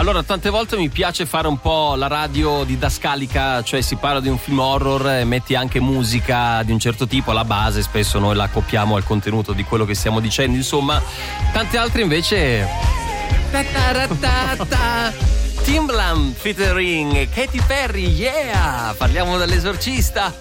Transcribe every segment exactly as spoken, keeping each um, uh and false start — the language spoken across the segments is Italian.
Allora, tante volte mi piace fare un po' la radio didascalica, cioè si parla di un film horror e metti anche musica di un certo tipo alla base, spesso noi la accoppiamo al contenuto di quello che stiamo dicendo, insomma. Tante altre invece Timbaland featuring Katy Perry, yeah! Parliamo dell'esorcista.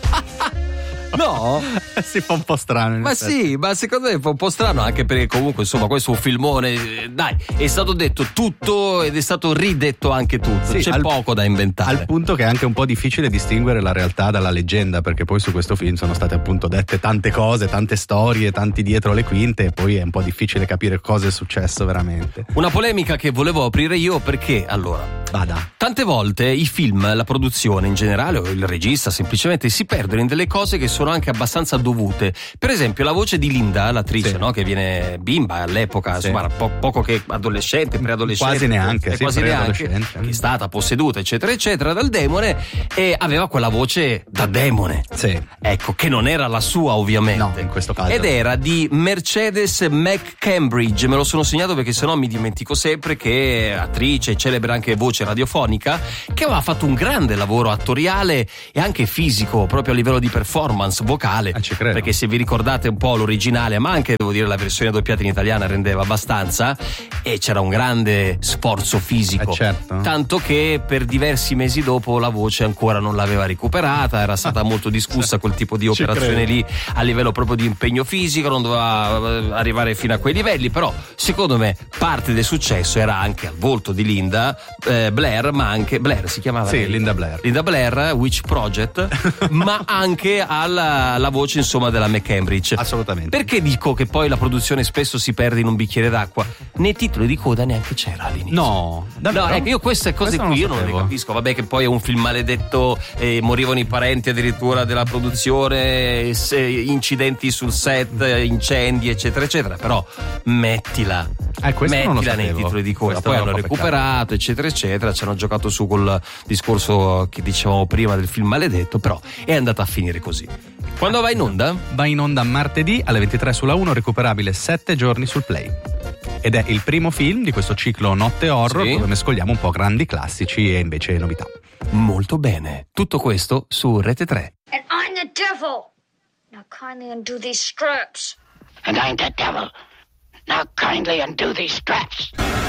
No? Si fa un po' strano. Ma effetti. Sì, ma secondo me fa un po' strano, anche perché comunque insomma questo è un filmone, dai, è stato detto tutto ed è stato ridetto anche tutto, sì, c'è al, poco da inventare. Al punto che è anche un po' difficile distinguere la realtà dalla leggenda, perché poi su questo film sono state appunto dette tante cose, tante storie, tanti dietro le quinte, e poi è un po' difficile capire cosa è successo veramente. Una polemica che volevo aprire io, perché allora, vada. Tante volte i film, la produzione in generale o il regista semplicemente si perdono in delle cose che sono anche abbastanza dovute. Per esempio la voce di Linda, l'attrice, sì, no, che viene bimba all'epoca, sì, insomma po- poco che adolescente, preadolescente, quasi neanche, sì, quasi neanche, che è stata posseduta eccetera eccetera dal demone, e aveva quella voce da demone, sì, ecco, che non era la sua ovviamente, no, in questo caso, ed era di Mercedes McCambridge. Me lo sono segnato perché sennò mi dimentico sempre, che è attrice, celebre anche voce radiofonica, che aveva fatto un grande lavoro attoriale e anche fisico, proprio a livello di performance vocale, ah, ci credo. Perché se vi ricordate un po' l'originale, ma anche devo dire la versione doppiata in italiana rendeva abbastanza, e c'era un grande sforzo fisico, eh certo. Tanto che per diversi mesi dopo la voce ancora non l'aveva recuperata, era stata molto discussa quel tipo di operazione lì a livello proprio di impegno fisico, non doveva arrivare fino a quei livelli, però secondo me parte del successo era anche al volto di Linda eh, Blair, ma anche Blair si chiamava, sì, lei? Linda Blair Linda Blair, Witch Project ma anche alla la voce insomma della McCambridge. Assolutamente. Perché dico che poi la produzione spesso si perde in un bicchiere d'acqua? Nei titoli di coda neanche c'era all'inizio. No, davvero? No, ecco, io queste cose Questo qui non io non le capisco. Vabbè, che poi è un film maledetto, eh, morivano i parenti addirittura della produzione, se, incidenti sul set, incendi eccetera eccetera, però mettila eh, mettila nei titoli di coda. Questo poi hanno recuperato peccato. eccetera eccetera, ci hanno giocato su col discorso che dicevamo prima del film maledetto, però è andata a finire così. Quando va in onda? Va in onda martedì alle ventitré sulla uno, recuperabile sette giorni sul Play. Ed è il primo film di questo ciclo Notte Horror, sì, dove mescoliamo un po' grandi classici e invece novità. Molto bene. Tutto questo su Rete tre. And I'm the devil. Now kindly undo these straps. And I'm the devil. Now kindly undo these straps.